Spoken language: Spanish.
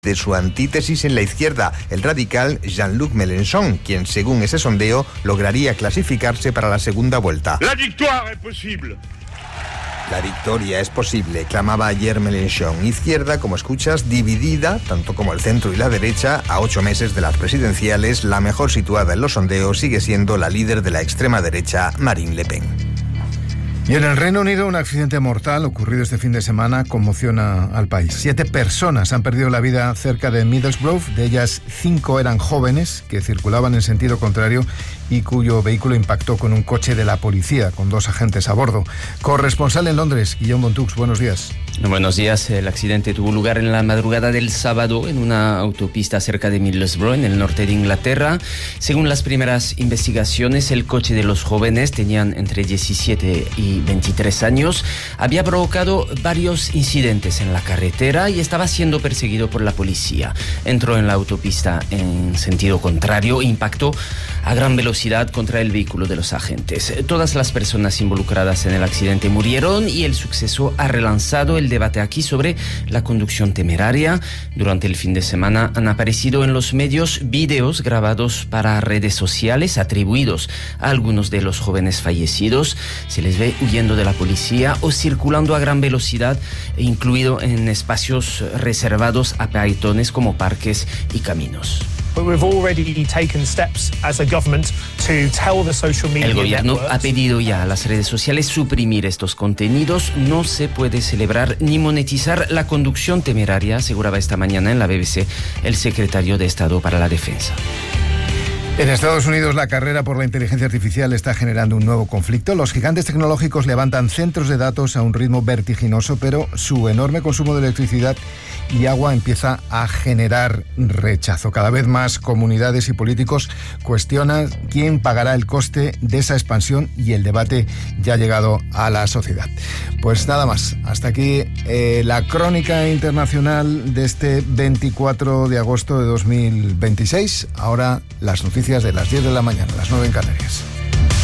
de su antítesis en la izquierda, el radical Jean-Luc Mélenchon, quien según ese sondeo lograría clasificarse para la segunda vuelta. La victoire est possible. La victoria es posible, clamaba ayer Mélenchon. Izquierda, como escuchas, dividida, tanto como el centro y la derecha, a 8 meses de las presidenciales. La mejor situada en los sondeos sigue siendo la líder de la extrema derecha, Marine Le Pen. Y en el Reino Unido, un accidente mortal ocurrido este fin de semana conmociona al país. 7 personas han perdido la vida cerca de Middlesbrough, de ellas 5 eran jóvenes que circulaban en sentido contrario y cuyo vehículo impactó con un coche de la policía, con 2 agentes a bordo. Corresponsal en Londres, Guillaume Bontux, buenos días. Buenos días. El accidente tuvo lugar en la madrugada del sábado en una autopista cerca de Middlesbrough, en el norte de Inglaterra. Según las primeras investigaciones, el coche de los jóvenes, tenían entre 17 y 23 años, había provocado varios incidentes en la carretera y estaba siendo perseguido por la policía. Entró en la autopista en sentido contrario e impactó a gran velocidad contra el vehículo de los agentes. Todas las personas involucradas en el accidente murieron y el suceso ha relanzado el debate aquí sobre la conducción temeraria. Durante el fin de semana han aparecido en los medios videos grabados para redes sociales atribuidos a algunos de los jóvenes fallecidos. Se les ve huyendo de la policía o circulando a gran velocidad, incluido en espacios reservados a peatones como parques y caminos. El gobierno ha pedido ya a las redes sociales suprimir estos contenidos. No se puede celebrar ni monetizar la conducción temeraria, aseguraba esta mañana en la BBC el secretario de Estado para la Defensa. En Estados Unidos, la carrera por la inteligencia artificial está generando un nuevo conflicto. Los gigantes tecnológicos levantan centros de datos a un ritmo vertiginoso, pero su enorme consumo de electricidad y agua empieza a generar rechazo. Cada vez más comunidades y políticos cuestionan quién pagará el coste de esa expansión y el debate ya ha llegado a la sociedad. Pues nada más, hasta aquí la crónica internacional de este 24 de agosto de 2026. Ahora las noticias de las 10 de la mañana, las 9 en Canarias.